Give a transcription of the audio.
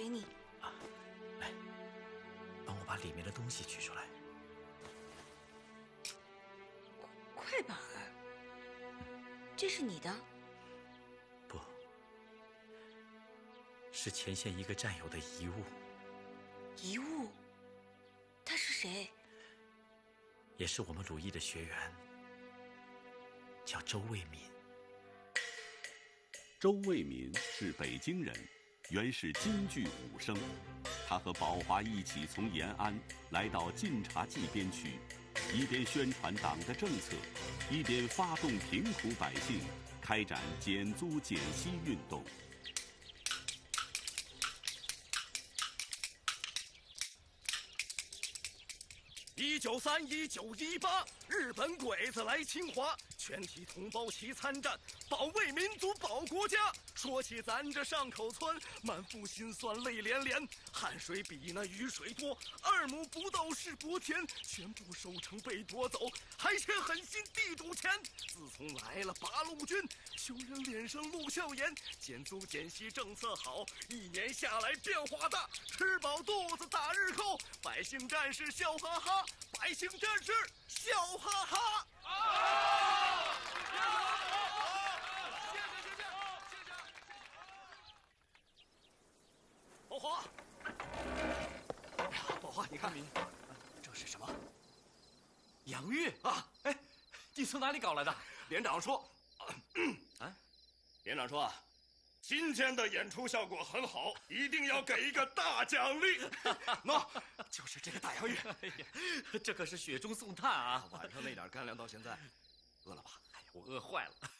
给你。 啊，来，帮我把里面的东西取出来。 快板儿，这是你的？ 不，是前线一个战友的遗物。 遗物？他是谁？ 也是我们鲁艺的学员，叫周卫民。 周卫民是北京人，原是京剧武生。他和宝华一起从延安来到晋察冀边区，一边宣传党的政策，一边发动贫苦百姓开展减租减息运动。 1931、1918，日本鬼子来侵华，全体同胞齐参战，保卫民族，保国家。说起咱这上口村，满腹心酸泪连连，汗水比那雨水多，2亩不到是国田，全部收成被夺走，还欠狠心地主钱。自从来了八路军，穷人脸上露笑颜，减租减息政策好，1年下来变化大，吃饱肚子打日扣，百姓战士笑哈哈，百姓战士笑哈哈。宝华，宝华，你看，这是什么？ 洋芋啊！哎，你从哪里搞来的？ 连长说，连长说啊，今天的演出效果很好，一定要给一个大奖励。喏，就是这个大洋芋。 哎呀，这可是雪中送炭啊！ 晚上那点干粮到现在，饿了吧？ 哎呀，我饿坏了。